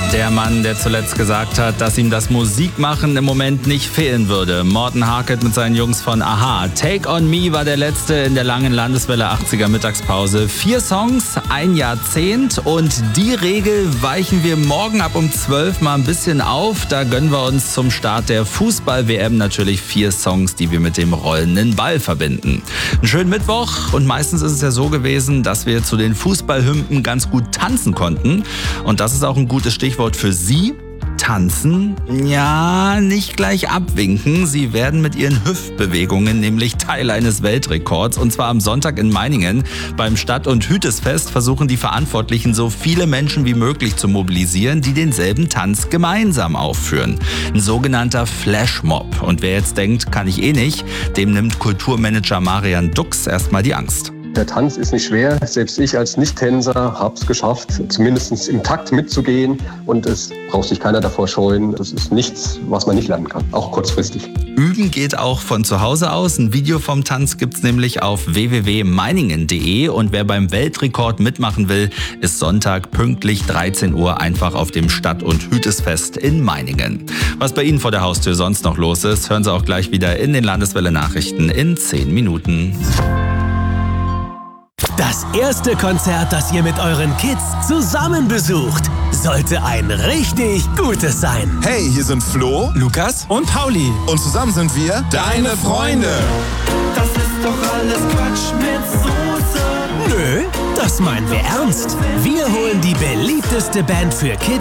Der Mann, der zuletzt gesagt hat, dass ihm das Musikmachen im Moment nicht fehlen würde. Morten Harket mit seinen Jungs von a-ha. Take on Me war der letzte in der langen Landeswelle 80er Mittagspause. 4 Songs, ein Jahrzehnt, und die Regel weichen wir morgen ab um 12 mal ein bisschen auf. Da gönnen wir uns zum Start der Fußball-WM natürlich 4 Songs, die wir mit dem rollenden Ball verbinden. Einen schönen Mittwoch, und meistens ist es ja so gewesen, dass wir zu den Fußballhymnen ganz gut tanzen konnten. Und das ist auch ein gutes Stichwort für Sie. Tanzen? Ja, nicht gleich abwinken. Sie werden mit Ihren Hüftbewegungen nämlich Teil eines Weltrekords. Und zwar am Sonntag in Meiningen. Beim Stadt- und Hütesfest versuchen die Verantwortlichen, so viele Menschen wie möglich zu mobilisieren, die denselben Tanz gemeinsam aufführen. Ein sogenannter Flashmob. Und wer jetzt denkt, kann ich eh nicht, dem nimmt Kulturmanager Marian Dux erstmal die Angst. Der Tanz ist nicht schwer. Selbst ich als Nicht-Tänzer habe es geschafft, zumindest im Takt mitzugehen. Und es braucht sich keiner davor scheuen. Das ist nichts, was man nicht lernen kann, auch kurzfristig. Üben geht auch von zu Hause aus. Ein Video vom Tanz gibt's nämlich auf www.meiningen.de. Und wer beim Weltrekord mitmachen will, ist Sonntag pünktlich 13 Uhr einfach auf dem Stadt- und Hütesfest in Meiningen. Was bei Ihnen vor der Haustür sonst noch los ist, hören Sie auch gleich wieder in den Landeswelle-Nachrichten in 10 Minuten. Das erste Konzert, das ihr mit euren Kids zusammen besucht, sollte ein richtig gutes sein. Hey, hier sind Flo, Lukas und Pauli. und zusammen sind wir deine Freunde. Das ist doch alles Quatsch mit Soße. Nö, das meinen wir ernst. Wir holen die beliebteste Band für Kids